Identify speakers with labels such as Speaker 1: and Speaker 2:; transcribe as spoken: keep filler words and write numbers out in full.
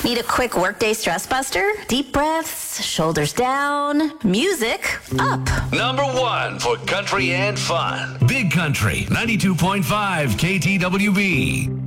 Speaker 1: Need a quick workday stress buster? Deep breaths, shoulders down, music up.
Speaker 2: Number one for country and fun.
Speaker 3: Big Country, ninety-two point five K T W B.